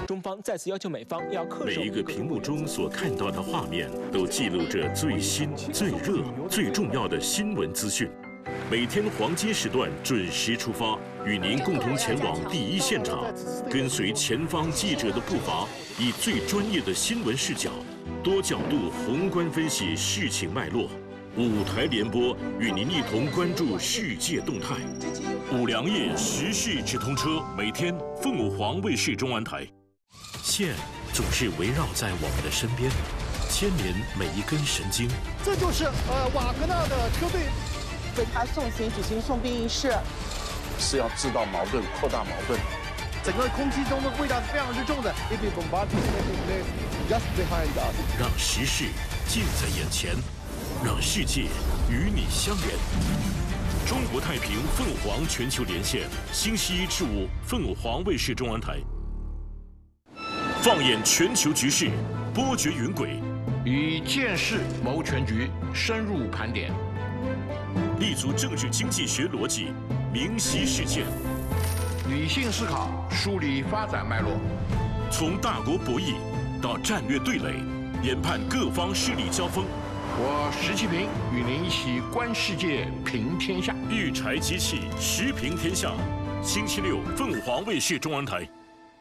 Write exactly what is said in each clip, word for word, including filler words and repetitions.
中方再次要求美方要恪守。 每一个屏幕中所看到的画面，都记录着最新、最热、最重要的新闻资讯。每天黄金时段准时出发，与您共同前往第一现场，跟随前方记者的步伐，以最专业的新闻视角，多角度宏观分析事情脉络。五台联播与您一同关注世界动态。五粮液时事直通车，每天凤舞凰卫视中文台。线总是围绕在我们的身边，牵连每一根神经。 这就是呃瓦格纳的车队为他送行举行送殡仪式， 是要制造矛盾、扩大矛盾。 整个空气中的味道是非常之重的。 让时事近在眼前，让世界与你相连。中国太平凤凰全球连线，星期一至五凤凰卫视中文台。放眼全球局势，波谲云诡， 以见识谋全局，深入盘点， 立足政治经济学逻辑，明晰事件， 理性思考，梳理发展脉络。 从大国博弈到战略对垒，研判各方势力交锋。 我石其平与您一起观世界，平天下。 育才机器，时平天下。星期六，凤凰卫视中文台。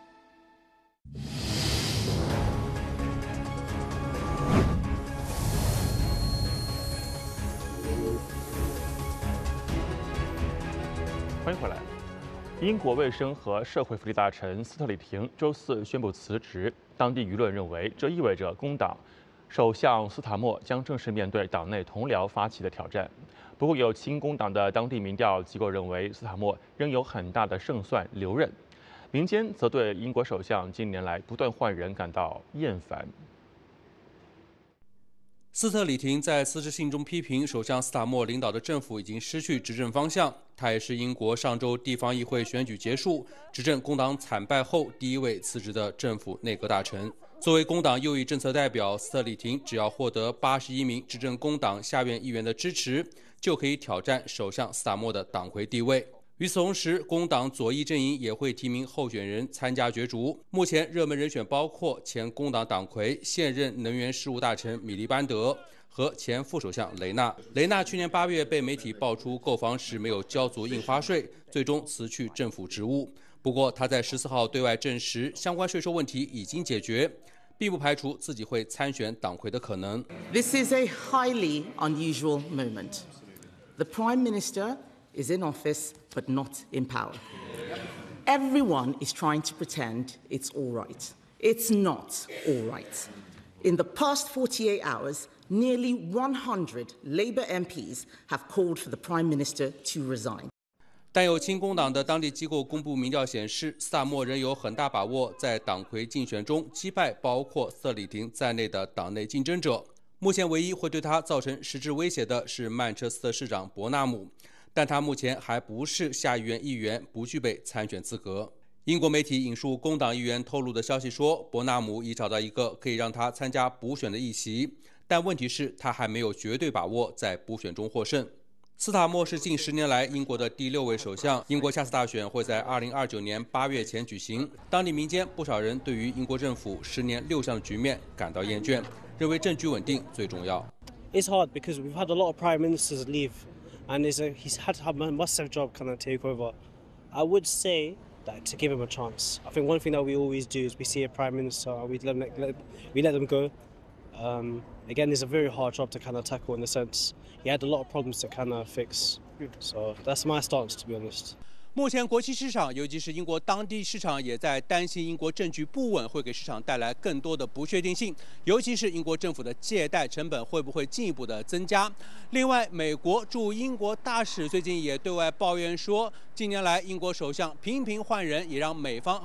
欢迎回来。英国卫生和社会福利大臣斯特里廷周四宣布辞职，当地舆论认为这意味着工党首相斯塔默将正式面对党内同僚发起的挑战。不过，有亲工党的当地民调机构认为斯塔默仍有很大的胜算留任，民间则对英国首相近年来不断换人感到厌烦。 斯特里廷在辞职信中批评首相斯塔默领导的政府已经失去执政方向。他也是英国上周地方议会选举结束、执政工党惨败后第一位辞职的政府内阁大臣。作为工党右翼政策代表，斯特里廷只要获得八十一名执政工党下院议员的支持，就可以挑战首相斯塔默的党魁地位。与此同时，工党左翼阵营也会提名候选人参加角逐。目前热门人选包括前工党党魁、现任能源事务大臣米利班德和前副首相雷纳。雷纳去年八月被媒体爆出购房时没有交足印花税，最终辞去政府职务。不过他在十四号对外证实，相关税收问题已经解决，并不排除自己会参选党魁的可能。 This is a highly unusual moment. The Prime Minister is in office but not in power. Everyone is trying to pretend it's all right. It's not all right. In the past forty-eight hours, nearly one hundred Labour M Ps have called for the Prime Minister to resign. 但有亲工党的当地机构公布民调显示，斯塔默仍有很大把握在党魁竞选中击败包括斯特里廷在内的党内竞争者。目前唯一会对他造成实质威胁的是曼彻斯特市长伯纳姆，但他目前还不是下议院议员，不具备参选资格。英国媒体引述工党议员透露的消息说，伯纳姆已找到一个可以让他参加补选的议席，但问题是，他还没有绝对把握在补选中获胜。斯塔默是近十年来英国的第六位首相。英国下次大选会在二零二九年八月前举行。当地民间不少人对于英国政府十年六项的局面感到厌倦，认为政局稳定最重要。 It's hard because we've had a lot of prime ministers leave, and it's a, he's had to have a massive job kind of take over. I would say that to give him a chance. I think one thing that we always do is we see a prime minister and we let, let we let them go. Um, again, it's a very hard job to kind of tackle in the sense he had a lot of problems to kind of fix. So that's my stance, to be honest. 目前国际市场，尤其是英国当地市场，也在担心英国政局不稳会给市场带来更多的不确定性，尤其是英国政府的借贷成本会不会进一步的增加。另外，美国驻英国大使最近也对外抱怨说，近年来英国首相频频换人，也让美方